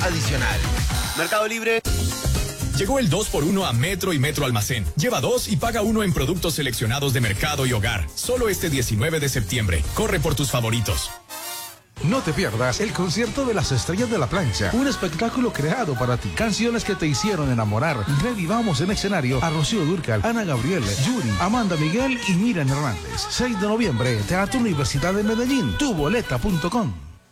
adicional. Mercado Libre. Llegó el 2x1 a Metro y Metro Almacén. Lleva 2 y paga 1 en productos seleccionados de mercado y hogar. Solo este 19 de septiembre. Corre por tus favoritos. No te pierdas el concierto de las estrellas de la plancha, un espectáculo creado para ti. Canciones que te hicieron enamorar. Revivamos en escenario a Rocío Dúrcal, Ana Gabriel, Yuri, Amanda Miguel y Miriam Hernández. 6 de noviembre, Teatro Universidad de Medellín. Tuboleta.com.